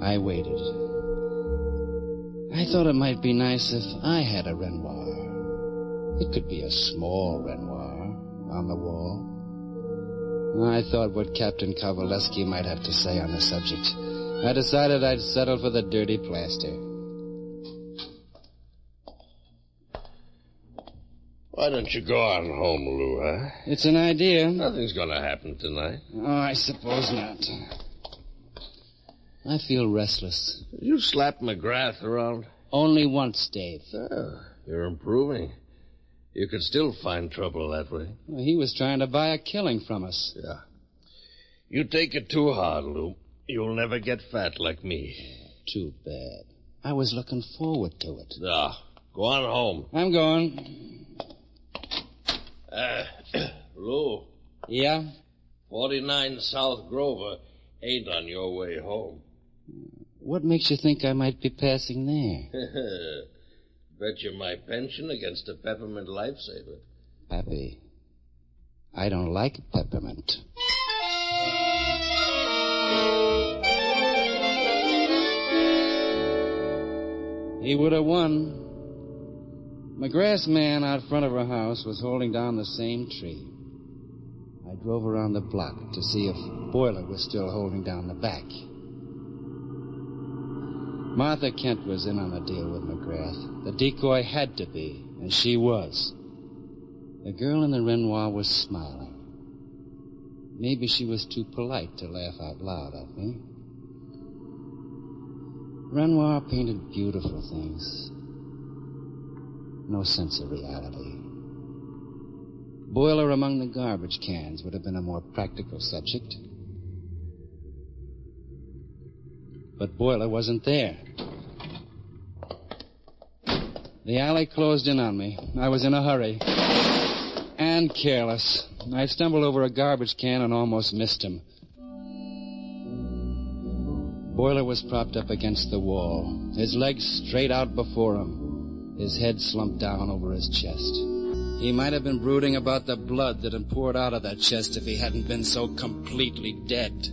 I waited. I thought it might be nice if I had a Renoir. It could be a small Renoir on the wall. I thought what Captain Kowaleski might have to say on the subject. I decided I'd settle for the dirty plaster. Why don't you go on home, Lou, huh? It's an idea. Nothing's going to happen tonight. Oh, I suppose not. I feel restless. You slapped McGrath around? Only once, Dave. Oh, you're improving. You could still find trouble that way. Well, he was trying to buy a killing from us. Yeah. You take it too hard, Lou. You'll never get fat like me. Too bad. I was looking forward to it. Ah, go on home. I'm going. Lou. Yeah? 49 South Grover ain't on your way home. What makes you think I might be passing there? Bet you my pension against a peppermint lifesaver. Pappy, I don't like peppermint. He would have won. McGrath's man out front of her house was holding down the same tree. I drove around the block to see if Boiler was still holding down the back. Martha Kent was in on the deal with McGrath. The decoy had to be, and she was. The girl in the Renoir was smiling. Maybe she was too polite to laugh out loud at me. Renoir painted beautiful things. No sense of reality. Boiler among the garbage cans would have been a more practical subject. But Boiler wasn't there. The alley closed in on me. I was in a hurry. And careless. I stumbled over a garbage can and almost missed him. Boiler was propped up against the wall, his legs straight out before him, his head slumped down over his chest. He might have been brooding about the blood that had poured out of that chest if he hadn't been so completely dead.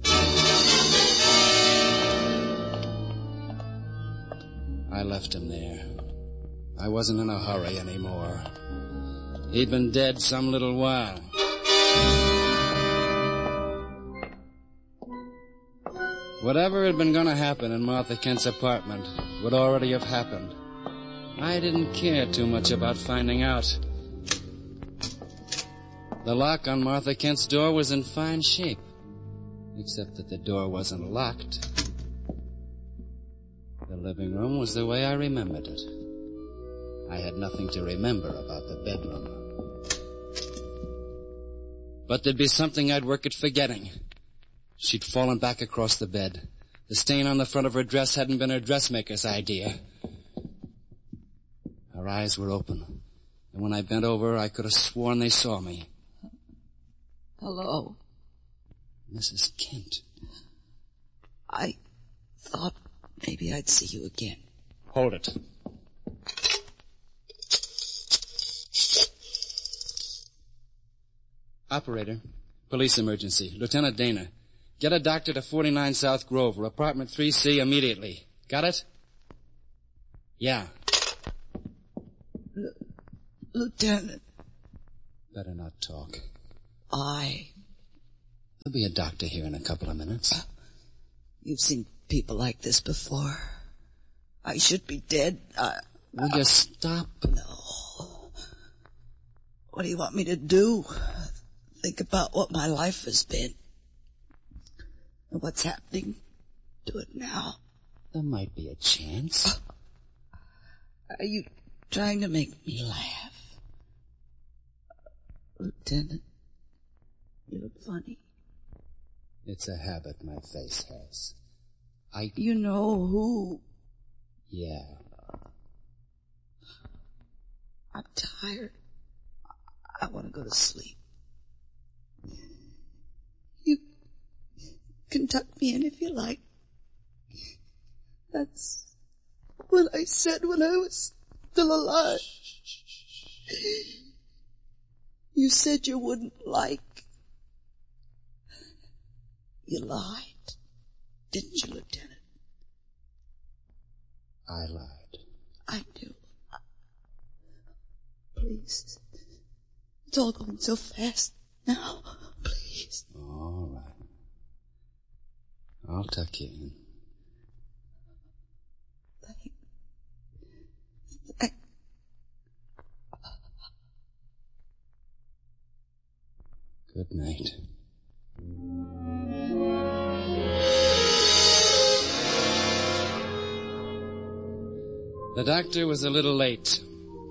I left him there. I wasn't in a hurry anymore. He'd been dead some little while. Whatever had been going to happen in Martha Kent's apartment would already have happened. I didn't care too much about finding out. The lock on Martha Kent's door was in fine shape, except that the door wasn't locked. The living room was the way I remembered it. I had nothing to remember about the bedroom. But there'd be something I'd work at forgetting. She'd fallen back across the bed. The stain on the front of her dress hadn't been her dressmaker's idea. Her eyes were open, and when I bent over, I could have sworn they saw me. Hello? Mrs. Kent. I thought maybe I'd see you again. Hold it. Operator, police emergency. Lieutenant Dana. Get a doctor to 49 South Grover, apartment 3C immediately. Got it? Yeah. Lieutenant. Better not talk. There'll be a doctor here in a couple of minutes. You've seen people like this before. I should be dead. Will you stop? No. What do you want me to do? Think about what my life has been. And what's happening to it now. There might be a chance. Are you trying to make me laugh? Lieutenant, you look funny. It's a habit my face has. You know who? Yeah. I'm tired. I want to go to sleep. You can tuck me in if you like. That's what I said when I was still alive. You said you wouldn't like. You lied, didn't you, Lieutenant? I lied. I do. Please. It's all going so fast now. Please. All right. I'll tuck you in. Good night. The doctor was a little late.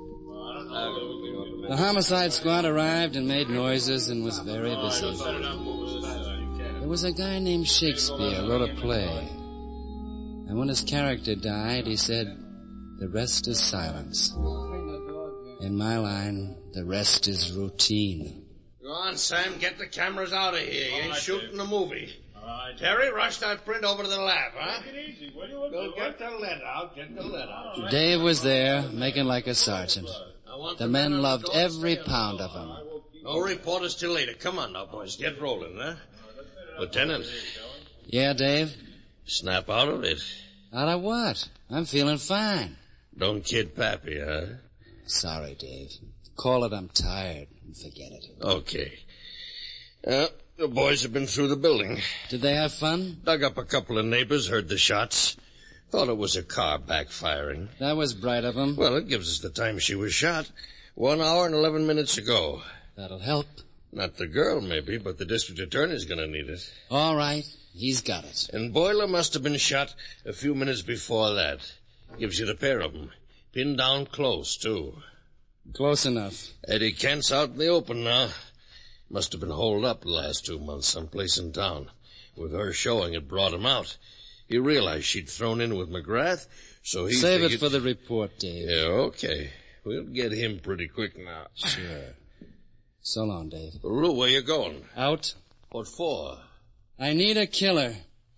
The homicide squad arrived and made noises and was very busy. There was a guy named Shakespeare wrote a play. And when his character died, he said, "The rest is silence." In my line, the rest is routine. Go on, Sam, get the cameras out of here. You ain't shooting a movie. Terry, rush that print over to the lab, huh? Take it easy, will you? Go get the lead out, get the lead out. Dave was there, making like a sergeant. The men loved every pound of him. No reporters till later. Come on now, boys, get rolling, huh? Lieutenant. Yeah, Dave? Snap out of it. Out of what? I'm feeling fine. Don't kid Pappy, huh? Sorry, Dave. Call it I'm tired and forget it. Okay. The boys have been through the building. Did they have fun? Dug up a couple of neighbors, heard the shots. Thought it was a car backfiring. That was bright of them. Well, it gives us the time she was shot. 1 hour and 11 minutes ago. That'll help. Not the girl, maybe, but the district attorney's gonna need it. All right. He's got it. And Boiler must have been shot a few minutes before that. Gives you the pair of them. Pinned down close, too. Close enough. Eddie Kent's out in the open now. Must have been holed up the last 2 months someplace in town. With her showing, it brought him out. He realized she'd thrown in with McGrath, so he Save figured... it for the report, Dave. Yeah, okay. We'll get him pretty quick now. Sure. So long, Dave. Lou, where you going? Out. What for? I need a killer.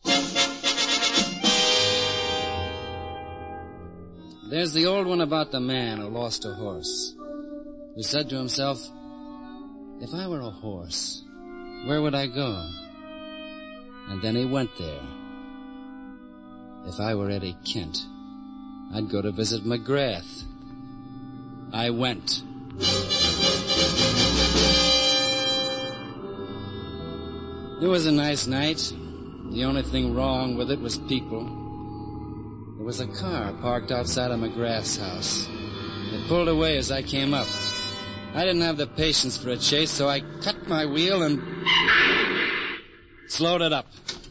There's the old one about the man who lost a horse. He said to himself, if I were a horse, where would I go? And then he went there. If I were Eddie Kent, I'd go to visit McGrath. I went. It was a nice night. The only thing wrong with it was people. There was a car parked outside of McGrath's house. It pulled away as I came up. I didn't have the patience for a chase, so I cut my wheel and slowed it up.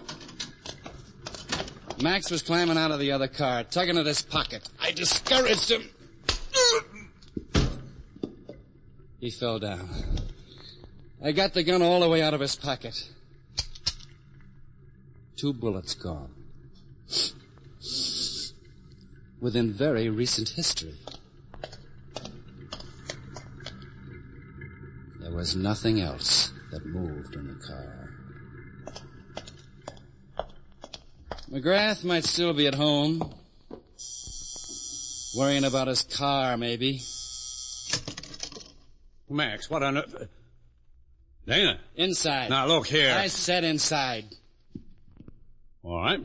Max was climbing out of the other car, tugging at his pocket. I discouraged him. He fell down. I got the gun all the way out of his pocket. 2 bullets gone. Within very recent history. There was nothing else that moved in the car. McGrath might still be at home. Worrying about his car, maybe. Max, what on earth? Dana. Inside. Now, look here. I said inside. All right.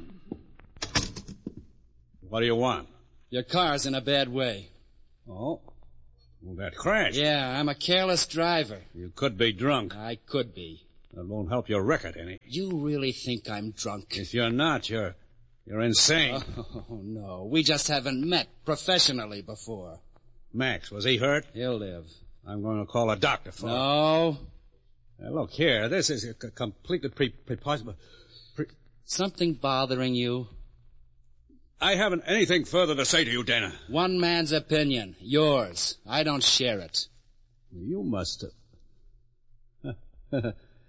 What do you want? Your car's in a bad way. Oh? Well, that crashed. Yeah, I'm a careless driver. You could be drunk. I could be. That won't help your record any. You really think I'm drunk? If you're not, you're insane. Oh, no. We just haven't met professionally before. Max, was he hurt? He'll live. I'm going to call a doctor for him. No. Look here, this is completely preposterous. Something bothering you? I haven't anything further to say to you, Dana. One man's opinion. Yours. I don't share it. You must have...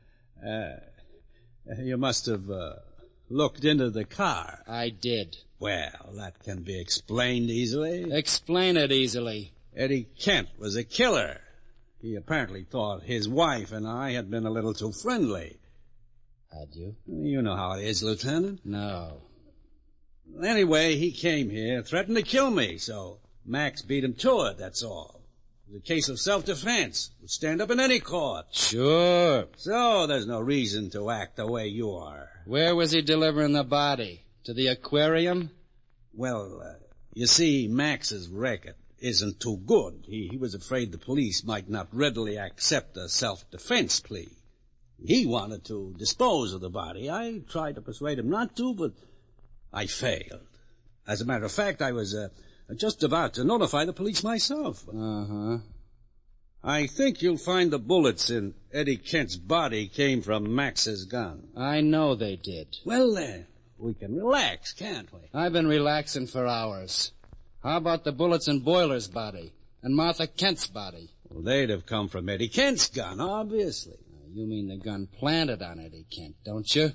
you must have looked into the car. I did. Well, that can be explained easily. Explain it easily. Eddie Kent was a killer. He apparently thought his wife and I had been a little too friendly. Had you? You know how it is, Lieutenant. No. Anyway, he came here, threatened to kill me, so Max beat him to it, that's all. It was a case of self-defense. Would stand up in any court. Sure. So there's no reason to act the way you are. Where was he delivering the body? To the aquarium? Well, You see, Max's record isn't too good. He was afraid the police might not readily accept a self-defense plea. He wanted to dispose of the body. I tried to persuade him not to, but I failed. As a matter of fact, I was just about to notify the police myself. Uh-huh. I think you'll find the bullets in Eddie Kent's body came from Max's gun. I know they did. Well, we can relax, can't we? I've been relaxing for hours. How about the bullets in Boiler's body and Martha Kent's body? Well, they'd have come from Eddie Kent's gun, obviously. You mean the gun planted on Eddie Kent, don't you?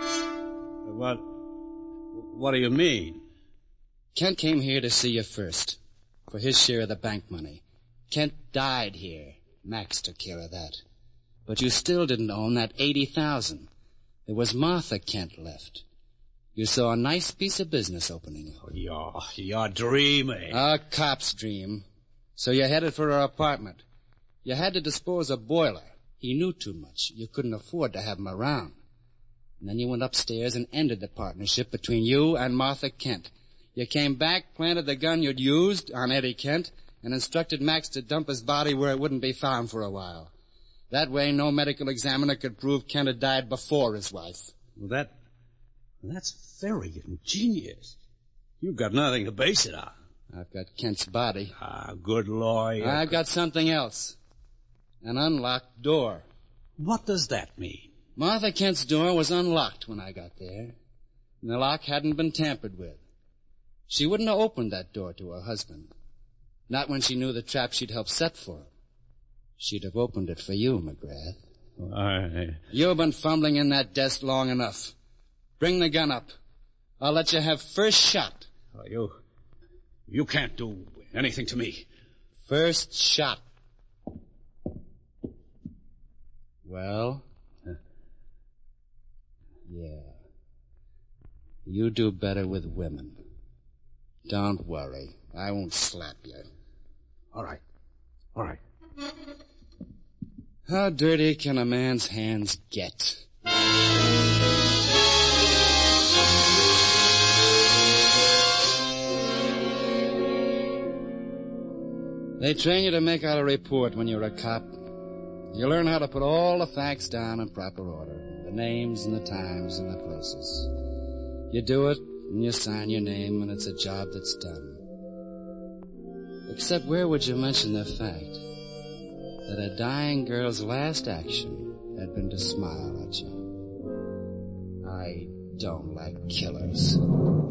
What do you mean? Kent came here to see you first, for his share of the bank money. Kent died here. Max took care of that. But you still didn't own that $80,000. There was Martha Kent left. You saw a nice piece of business opening up. Oh, you're dreaming. A cop's dream. So you headed for her apartment. You had to dispose of Boiler. He knew too much. You couldn't afford to have him around. And then you went upstairs and ended the partnership between you and Martha Kent. You came back, planted the gun you'd used on Eddie Kent, and instructed Max to dump his body where it wouldn't be found for a while. That way, no medical examiner could prove Kent had died before his wife. Well, that's very ingenious. You've got nothing to base it on. I've got Kent's body. Good lawyer. I've got something else. An unlocked door. What does that mean? Martha Kent's door was unlocked when I got there, and the lock hadn't been tampered with. She wouldn't have opened that door to her husband. Not when she knew the trap she'd helped set for him. She'd have opened it for you, McGrath. You've been fumbling in that desk long enough. Bring the gun up. I'll let you have first shot. You can't do anything to me. First shot. Well? Yeah. You do better with women. Don't worry. I won't slap you. All right. How dirty can a man's hands get? They train you to make out a report when you're a cop. You learn how to put all the facts down in proper order. The names and the times and the places. You do it, and you sign your name, and it's a job that's done. Except where would you mention the fact that a dying girl's last action had been to smile at you? I don't like killers.